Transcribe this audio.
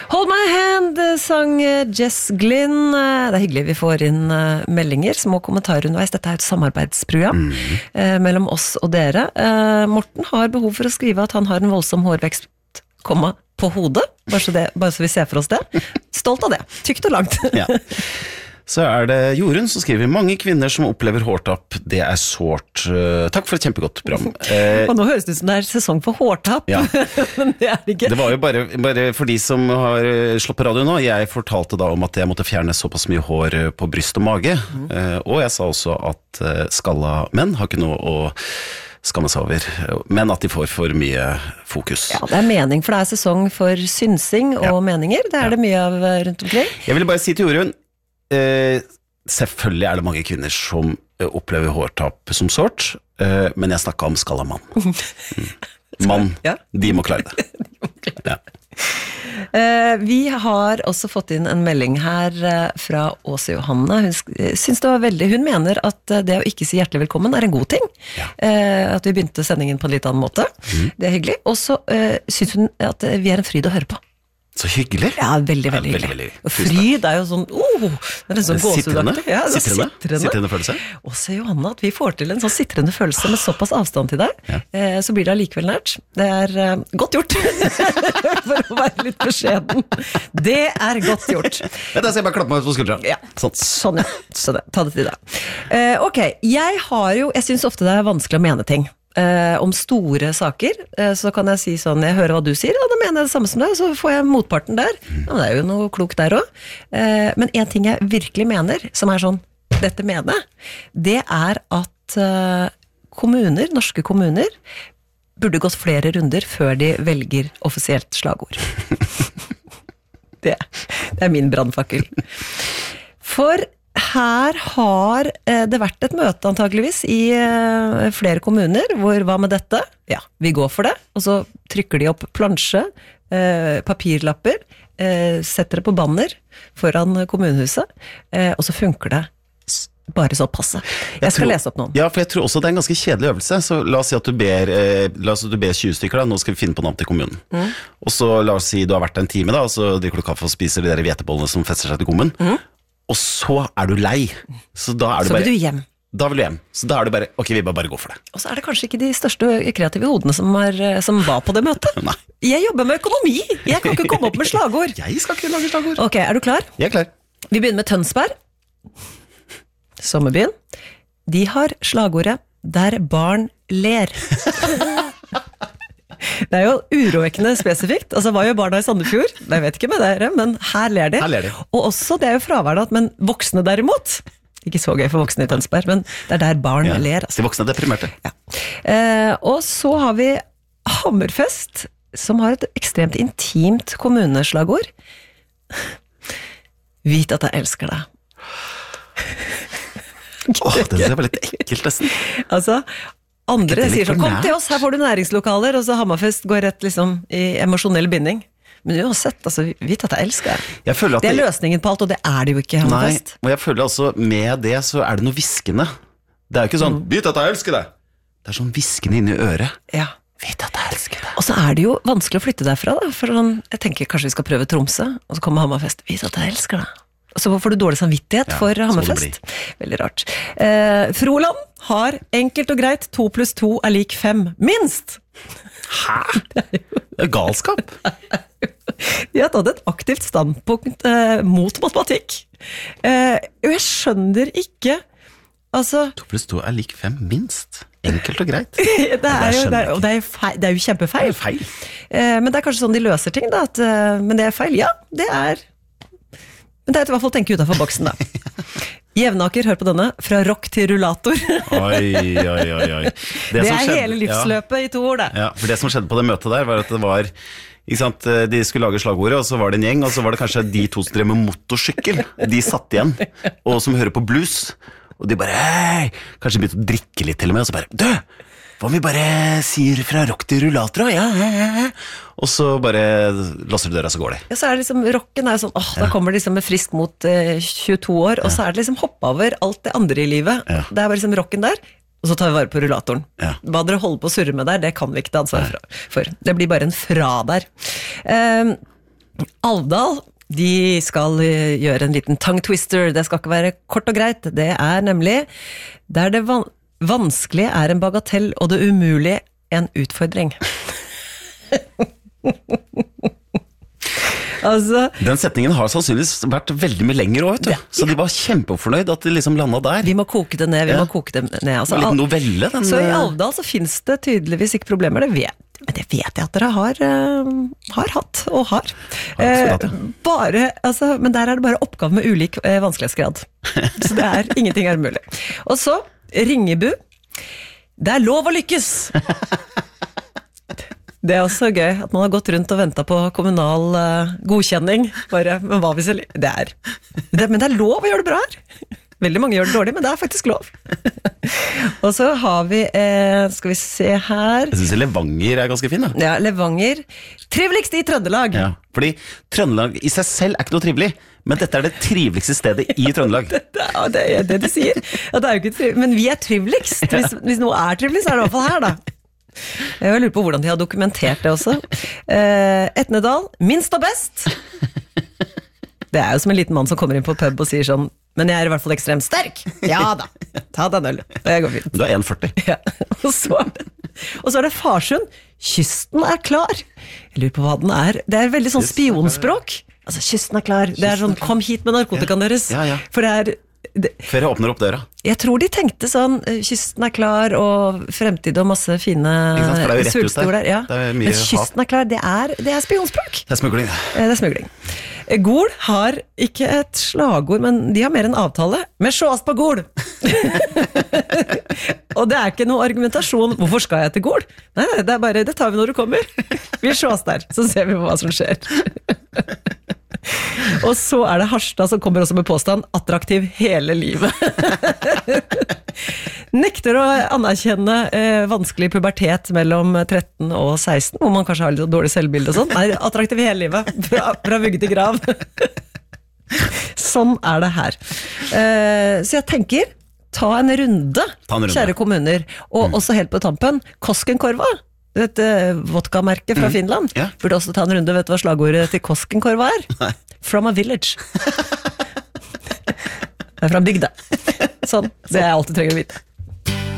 Hold my hand, sang Jess Glynn. Det hyggelig vi får inn meldinger, små kommentarer underveis. Dette et samarbeidsprogram mellom oss og dere. Morten har behov for å skrive at han har en voldsom hårvekst, på hodet. Bare så vi ser for oss det. Stolt av det. Tykt og langt. Ja. Så det Jorunn som skriver mange kvinner som opplever hårtapp, det sårt. Takk for et kjempegodt program. Og nå høres det ut som det sesong for hårtapp, ja. Men det det ikke. Det var jo bare for de som har slått på radio nå, jeg fortalte da om at jeg måtte fjerne såpass mye hår på bryst og mage, og jeg sa også at skalla menn har ikke noe å skamme seg over, men at de får for mye fokus. Ja, det mening, for det sesong for synsing og meninger, det det mye av rundt omkring. Jeg ville bare si til Jorunn, selvfølgelig det mange kvinner som opplever hårtapp som sårt, men jeg snakket om skalla mann. Mann, de må klare det. Ja. Vi har også fått inn en melding her fra Åse Johanne. Hun mener at det å ikke si hjertelig velkommen en god ting. At vi begynte sendingen på en litt annen måte. Det hyggelig. Og så synes hun at vi en fryd å høre på. Så hyggelig. Ja, veldig, veldig hyggelig. Og fryd jo sånn, det sånn gåsehudaktig. Ja, sitrende følelse. Og se Johanna, at vi får til en sånn sitrende følelse med såpass avstand til deg, så blir det allikevel nært. Det godt gjort, for å være litt beskjeden. Det godt gjort. Da skal jeg bare klappe meg ut på skuldra. Ja, sånn ja. Så ta det til deg. Ok, jeg synes ofte det vanskelig å mene ting. Om store saker, så kan jeg si sånn, jeg hører hva du sier, og da mener jeg det samme som deg, så får jeg motparten der. Ja, det jo noe klokt der også. Men en ting jeg virkelig mener, som sånn, dette mener, det at kommuner, norske kommuner, burde gått flere runder før de velger offisielt slagord. Det min brandfakkel. For her har det vært et møte antageligvis i flere kommuner, hvor hva med dette? Ja, vi går for det, og så trykker de opp plansje, papirlapper, setter det på banner foran kommunehuset, og så funker det bare så passe. Jeg skal lese opp noen. Ja, for jeg tror også det en ganske kjedelig øvelse, så la oss si at du ber 20 stykker da, nå skal vi finne på navn til kommunen. Og så la oss si du har vært en time da, og så drikker du kaffe og spiser de der hvetebollene som fester seg til gommen. Og så du lei. Så da du så bare... vil du hjem. Da vil du hjem. Så da du bare, ok, vi bare gå for det. Og så det kanskje ikke de største kreative hodene som var på det møtet. Nei. Jeg jobber med økonomi. Jeg kan ikke komme opp med slagord. Jeg skal ikke lage slagord. Ok, du klar? Jeg klar. Vi begynner med Tønsberg. Sommerbyen. De har slagordet «Der barn ler». Det jo urovekkende spesifikt. Altså, hva gjør barna i Sandefjord? Jeg vet ikke med dere, men her ler de. Og også, det jo fraværet, men voksne derimot. Ikke så gøy for voksne i Tønsberg, men det der barn ler. Altså. De voksne deprimerte. Ja. Og så har vi Hammerfest, som har et ekstremt intimt kommuneslagord. Vit at jeg elsker deg. Det var litt ekkelt nesten. Altså, andre sier sånn, kom til oss, her får du næringslokaler, og så Hammerfest går rett liksom i emosjonell binding. Men uansett, altså, vit at jeg elsker det. Det løsningen på alt, og det det jo ikke i Hammerfest. Nei, og jeg føler altså, med det så det noe viskende. Det jo ikke sånn, vit at jeg elsker det. Det sånn viskende inni øret. Ja. Vit at jeg elsker det. Og så det jo vanskelig å flytte derfra, da. For sånn, jeg tenker kanskje vi skal prøve Tromsø, og så kommer Hammerfest, vit at jeg elsker det. Og så får du dårlig samvittighet for Hammerfest. Veldig rart. Froland har enkelt og greit 2 + 2 = 5. Minst! Hæ? Det galskap. De har tatt et aktivt standpunkt mot matematikk. Jeg skjønner ikke altså... 2 + 2 = 5 minst. Enkelt og greit. Det jo kjempefeil. Men det kanskje sånn de løser ting da. Men det feil, ja. Det Men det i hvert fall tenke utenfor boksen da. Jevnaker, hør på denne. Fra rock til rullator. Oi. Det hele livsløpet i 2 år, det. Ja, for det som skjedde på det møtet der, var at det var... Ikke sant? De skulle lage slagordet, og så var det en gjeng, og så var det kanskje de 2 som drev med motorsykkel. De satt igjen, og som hører på blues. Og de bare, hei! Kanskje begynte å drikke litt til og med, og så bare, du! Hva om vi bare sier fra rock til rullator? Ja. Og så bare låser du døra, så går det. Ja, så det liksom, rocken sånn, da kommer det liksom med frisk mot 22 år, og så det liksom hoppet over alt det andre i livet. Ja. Det bare liksom rocken der, og så tar vi vare på rullatoren. Ja. Hva dere holder på å surre med der, det kan vi ikke ta ansvar for. Det blir bare en fra der. Alvdal, de skal gjøre en liten tongue twister. Det skal ikke være kort og greit. Det nemlig der det vanskelige en bagatell, og det umulige en utfordring. Altså, den setningen har sannsynligvis vært veldig mye lenger også, vet du. Så de var kjempefornøyd at de liksom landet der. Vi må koke det ned, Altså, en liten novelle, den. Så i Alvdal så finnes det tydeligvis ikke problemer, men det vet jeg at dere har hatt, og har. Men der det bare oppgave med ulik vanskelighetsgrad. Så det ingenting mulig. Og så, Ringebu. Det lov å lykkes! Det også gøy, at man har gått rundt og ventet på kommunal godkjenning. Bare, men hva hvis jeg... Men det lov å gjøre det bra her. Veldig mange gjør det dårlig, men det faktisk lov. Og så har vi, skal vi se her... Jeg synes Levanger ganske fin, da. Ja, Levanger. Triveligst i Trøndelag. Ja, fordi Trøndelag i seg selv ikke noe trivelig, men dette det triveligste stedet i Trøndelag. Det det du sier. Ja, det jo ikke trivelig, men vi triveligst. Hvis noe trivelig, så det i hvert fall her, da. Jeg lurer på hvordan de har dokumentert det også. Etnedal, minst og best. Det jo som en liten mann som kommer inn på pub og sier sånn, men jeg i hvert fall ekstremt sterk. Ja da, ta den øl. Det går fint. Du 1,40. Ja. Og så det Farsund. Kysten klar. Jeg lurer på hva den Det veldig sånn spionspråk. Altså, kysten klar. Det sånn, kom hit med narkotikaen deres. Ja. For det før jeg åpner opp døra. Jeg tror de tenkte sånn, kysten klar, og fremtid og masse fine sultstol der. Ja. Men kysten klar, det spionspråk. Det smugling. Det smugling. Gol har ikke et slagord, men de har mer en avtale. Men sjås på Gol! Og det ikke noe argumentasjon. Hvorfor skal jeg til Gol? Nei, det bare, det tar vi når du kommer. Vi sjås der, så ser vi hva som skjer. Og så det Harstad som kommer også med påstand attraktiv hele livet. Nekter å anerkjenne vanskelig pubertet mellom 13 og 16, hvor man kanskje har litt dårlig selvbilde og sånn. Nei, attraktiv hele livet, fra vugge til grav. Sånn det her. Så jeg tenker, ta en runde, kjære kommuner, og også helt på tampen, Koskenkorva. Dette vodka-merket fra Finland. Burde også ta en runde, vet du hva slagordet til Koskenkorva Nei. From a village. Det fra bygda. Sånn, det jeg alltid trenger å vite.